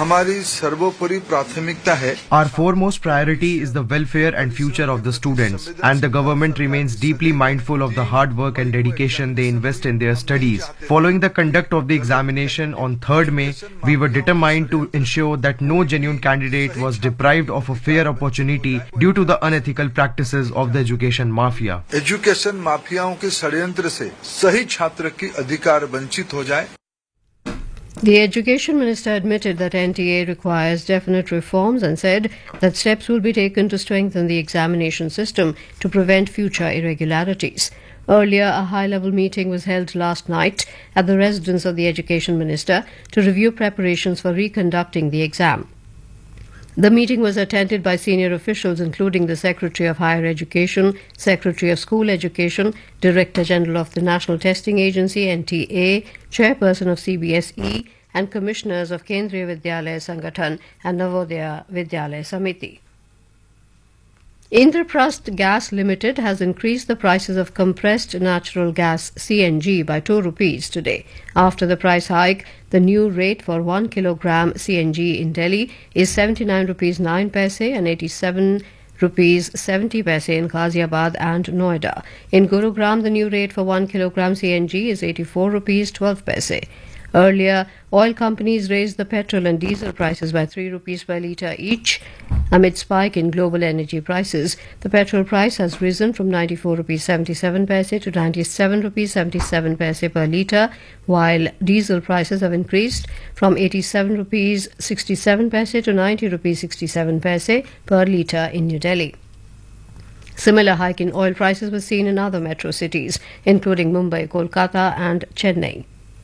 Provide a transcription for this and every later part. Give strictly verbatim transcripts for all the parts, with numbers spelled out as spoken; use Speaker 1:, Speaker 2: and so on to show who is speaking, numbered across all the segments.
Speaker 1: हमारी सर्वोपरि प्राथमिकता है.
Speaker 2: Our foremost priority is the welfare and future of the students, and the government remains deeply mindful of the hard work and dedication they invest in their studies. Following the conduct of the examination on third May, we were determined to ensure that no genuine candidate was deprived of a fair opportunity due to the unethical practices of the education mafia.
Speaker 1: Education माफियाओं के षड्यंत्र से सही छात्र की अधिकार वंचित हो जाए.
Speaker 3: The Education Minister admitted that N T A requires definite reforms and said that steps will be taken to strengthen the examination system to prevent future irregularities. Earlier, a high-level meeting was held last night at the residence of the Education Minister to review preparations for reconducting the exam. The meeting was attended by senior officials including the Secretary of Higher Education, Secretary of School Education, Director General of the National Testing Agency N T A, Chairperson of C B S E and Commissioners of Kendriya Vidyalaya Sangathan and Navodaya Vidyalaya Samiti. Indraprasth Gas Limited has increased the prices of compressed natural gas C N G by two rupees today. After the price hike, the new rate for one kilogram C N G in Delhi is seventy-nine rupees nine paise and eighty-seven rupees seventy paise in Ghaziabad and Noida. In Gurugram, the new rate for one kilogram C N G is eighty-four rupees twelve paise. Earlier, oil companies raised the petrol and diesel prices by three rupees per litre each. Amid spike in global energy prices, the petrol price has risen from ninety-four rupees seventy-seven paise to ninety-seven rupees seventy-seven paise per litre, while diesel prices have increased from eighty-seven rupees sixty-seven paise to ninety rupees sixty-seven paise per litre in New Delhi. Similar hike in oil prices was seen in other metro cities, including Mumbai, Kolkata and Chennai.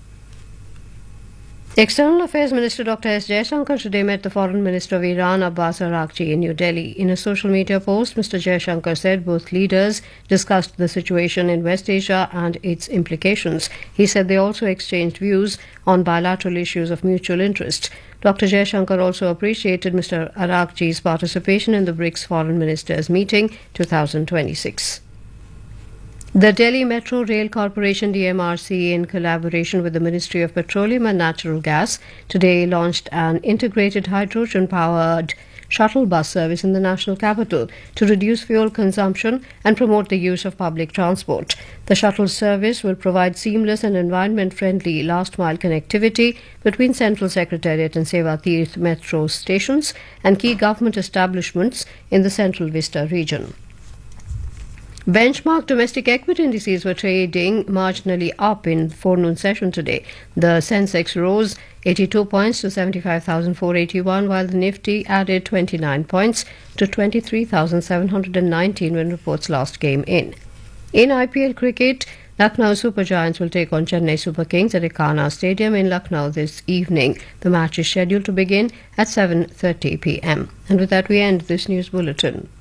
Speaker 3: External Affairs Minister Doctor S. Jaishankar today met the Foreign Minister of Iran, Abbas Araghchi, in New Delhi. In a social media post, Mister Jaishankar said both leaders discussed the situation in West Asia and its implications. He said they also exchanged views on bilateral issues of mutual interest. Doctor Jaishankar also appreciated Mister Araghchi's participation in the BRICS Foreign Ministers meeting twenty twenty-six. The Delhi Metro Rail Corporation D M R C, in collaboration with the Ministry of Petroleum and Natural Gas, today launched an integrated hydrogen-powered shuttle bus service in the national capital to reduce fuel consumption and promote the use of public transport. The shuttle service will provide seamless and environment-friendly last-mile connectivity between Central Secretariat and Seva Tirth metro stations and key government establishments in the Central Vista region. Benchmark domestic equity indices were trading marginally up in forenoon session today. The Sensex rose eighty-two points to seventy-five thousand four hundred eighty-one, while the Nifty added twenty-nine points to twenty-three thousand seven hundred nineteen when reports last came in. In I P L cricket, Lucknow Super Giants will take on Chennai Super Kings at Ekana Stadium in Lucknow this evening. The match is scheduled to begin at seven thirty p m. And with that, we end this news bulletin.